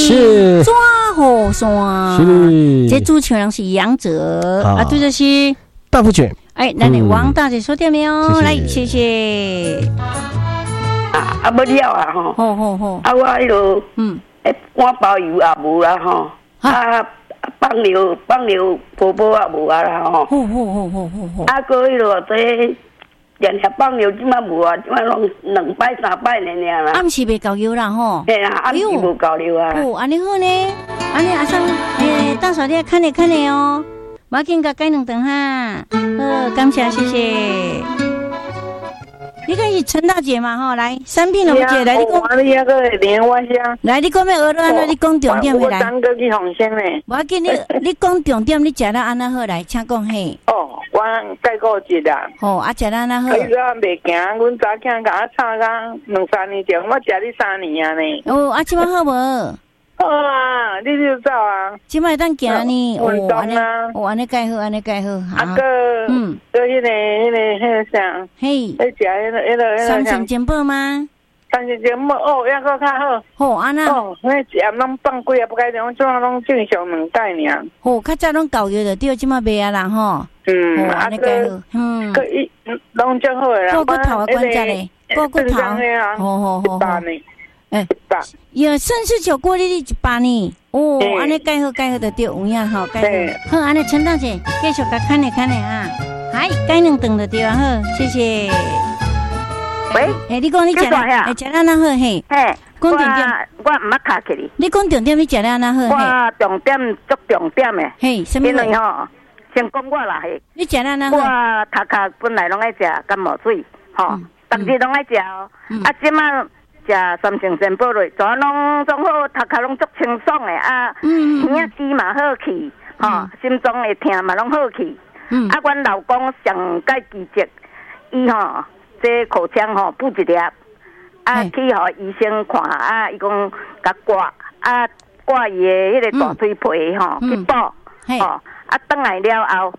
是抓好山， 是这主持人是杨哲啊，对的是大福卷。 哎，那你王大姐说对没有？来，谢谢。 无了啊吼， 好， 我迄落碗包油也无啦吼，放料婆婆也无啊啦吼，个迄落这连下放料即马无啊，即马拢2摆3摆尔啦。 暗时袂够油啦吼。 嘿啦，暗时无够料啊。 哦，安尼好呢，安尼阿桑，大嫂你看你哦，马要紧甲改2顿哈。好，感谢谢谢。你看是陈大姐嘛吼，来3品龙姐来，你讲。 你那个连我香。 来，你讲要学了安怎？你讲重点的来。 我3个去红线嘞。 我给你讲重点，你食了安那好来，请讲嘿。 哦，我解过节啦。 哦，啊食了安那好。 伊个袂行，阮早囝甲我吵甲2-3年前，我食你3年啊呢。 哦，啊即摆好无？ 好啊，你就走啊。 即摆当行呢，安尼介好，安尼介好。 啊个，迄个啥？ 嘿， 迄食迄个三鲜煎包吗？ 三鲜煎包哦，抑个较好。 好，安那。 哦，迄食拢放几啊，不该讲，即马拢正常2摆尔。 哦，较早拢够药就对，即马袂啊啦吼。安尼介好。 个伊拢正好诶啦。 骨头啊，关节咧，骨头。好。有甚至小锅里100呢。哦，安尼介好就对，有影吼，介好。好，安尼陈大姐继续甲看咧啊。嗨，改2顿就对啊，好，谢谢。喂，你讲你食啦，食啦那好嘿。讲重点， 我唔捌卡起你。 你讲重点，你食啦那好嘿。 我重点足重点诶。 嘿，什么？ 因为吼，先讲我啦嘿。 你食啦那好。 我头壳本来拢爱食感冒水，吼，逐日拢爱食哦。啊，即马食3鲜煎包类，全拢总好，头壳拢足清爽诶啊。耳仔齿嘛好去，吼，心脏会疼嘛拢好去。啊，阮老公上介奇迹，伊吼这口腔吼补一粒，啊去互医生看，啊伊讲甲挂伊的迄个大腿皮吼去补，吼啊转来了后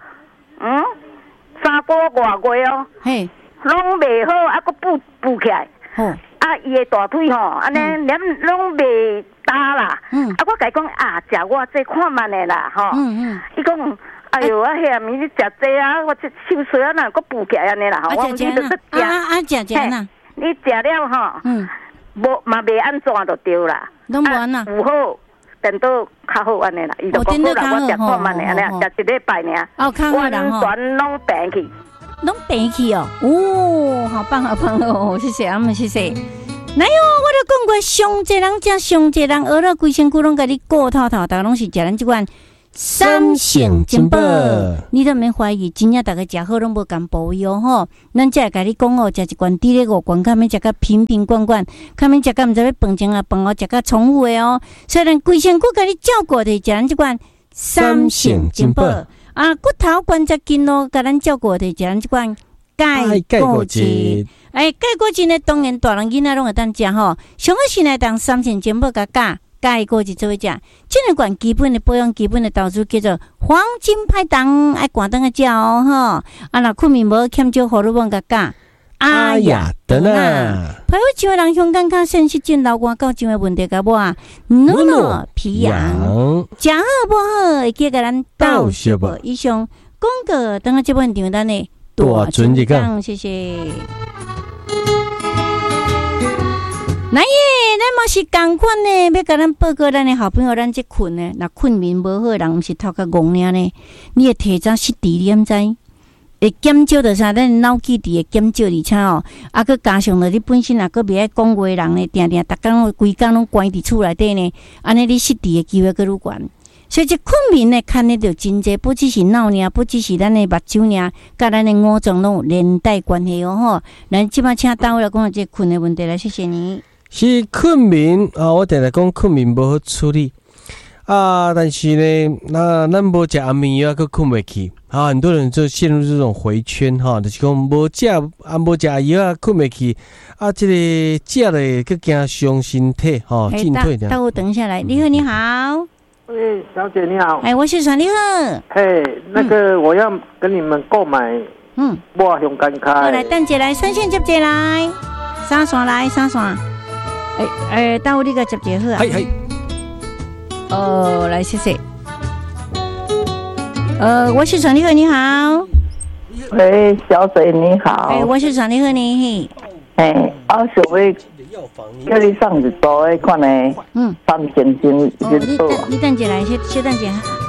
，3个外月哦，拢袂好，啊佫补起来，啊伊的大腿吼安尼连拢袂大啦，啊我甲伊讲食我这看慢的啦，吼，伊讲。哎呦，啊遐咪你食济啊，我这手髓啊那个补起来安尼啦，我唔记得食。 食啦， 你食了吼，无嘛袂安怎就对啦， 拢无安啦， 有好变到较好安尼啦，伊就讲好啦，我食看慢的安尼，食1礼拜尔，完全拢病去， 拢病去哦，哦，好棒哦，谢谢，谢谢。来哟，我都讲过，上济人食上济人，学了规身躯拢甲你顾透，大拢是食咱即款。3鲜煎包，你都免怀疑，真正大家食好拢无共保佑吼。咱才会甲你讲哦，食一罐猪肉5罐，较免食甲瓶罐，较免食甲毋知要饭前啊饭后食甲重复的哦。所以咱规身躯甲你照顾，就是食咱即罐3鲜煎包啊，骨头关节筋咯，甲咱照顾，就是食咱即罐钙骨质。钙骨质呢，当然大人囡仔拢会当食吼。上好是来当3鲜煎包甲钙骨质做伙食，这两罐基本的保养、基本的投资叫做黄金拍档，爱关灯个食哦吼。啊，若困眠无欠少荷尔蒙个钾。 哎呀，等啊！ 排位上的人胸感较sensitive症老肝高症的问题，甲我诺皮痒，食好不好？会记甲咱倒食无？以上广告等下这本场单呢，大尊一讲，谢谢。来耶，咱嘛是同款呢，要甲咱报告咱的好朋友，咱这困呢，若困眠无好，人毋是头壳戆尔呢，你会提早失智，你毋知？会减少着啥？咱脑记忆会减少，而且哦，啊，佮加上了你本身啊，佮袂爱讲话人呢，定定逐工规工拢关伫厝内底呢，安尼你失智的机会佮愈悬。所以这困眠呢，看得着真济，不只是脑尔，不只是咱的目睭尔，甲咱的五脏拢有连带关系哦吼。咱即摆请单位来讲这困的问题来，谢谢你。 是困眠啊，我定定讲困眠无好处理啊，但是呢，那咱无食安眠药，佮困袂去啊，很多人就陷入这种回圈哈，就是讲无食药困袂去啊，这个食咧佮惊伤身体哈，进退的。 等我等下来，你好，你好。 喂，小姐你好。 我是传你好。 那个我要跟你们购买，我熊干开。 好，来等一下来，三线接一来，三线来，三线。等我你个接好啊。 来谢谢。我是传丽鹤，你好。 喂，小水你好。 我是传丽鹤你。 我想要叫你上一组的款的，3星星一个。 你等一下来，先等一下。